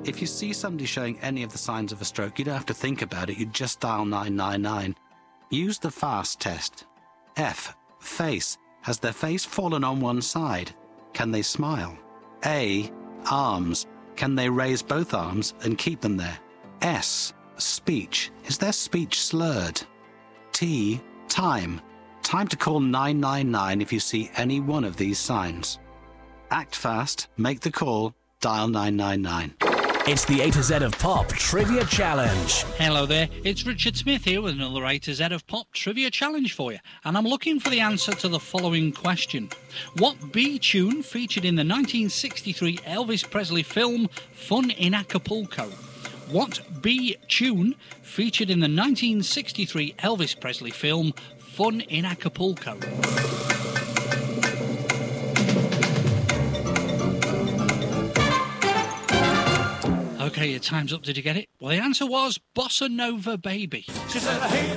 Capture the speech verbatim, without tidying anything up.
If you see somebody showing any of the signs of a stroke, you don't have to think about it. You just dial nine nine nine. Use the FAST test. F. Face. Has their face fallen on one side? Can they smile? A. Arms. Can they raise both arms and keep them there? S. Speech. Is their speech slurred? T. Time. Time to call nine nine nine if you see any one of these signs. Act fast, make the call, dial nine nine nine. It's the A to Z of Pop Trivia Challenge. Hello there, it's Richard Smith here with another A to Z of Pop Trivia Challenge for you. And I'm looking for the answer to the following question. What B tune featured in the nineteen sixty-three Elvis Presley film Fun in Acapulco? What B tune featured in the nineteen sixty-three Elvis Presley film Fun in Acapulco? Okay, your time's up. Did you get it? Well, the answer was Bossa Nova Baby. She said, hey,